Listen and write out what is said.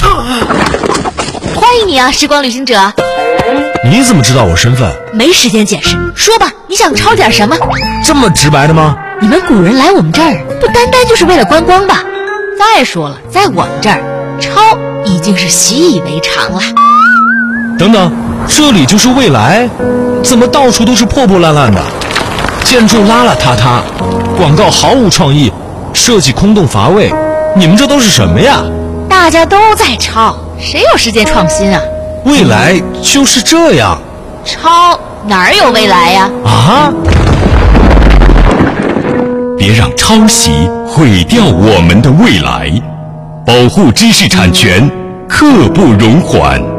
欢迎你啊，时光旅行者。 你怎么知道我身份？ 没时间解释，说吧，你想抄点什么？ 这么直白的吗？ 你们古人来我们这儿不单单就是为了观光吧？再说了，在我们这儿，抄已经是习以为常了。 等等，这里就是未来？怎么到处都是破破烂烂的？建筑邋邋遢遢，广告毫无创意，设计空洞乏味，你们这都是什么呀？ 大家都在抄，谁有时间创新啊？ 未来就是这样。 抄哪儿有未来呀？ 啊！ 别让抄袭毁掉我们的未来，保护知识产权，刻不容缓。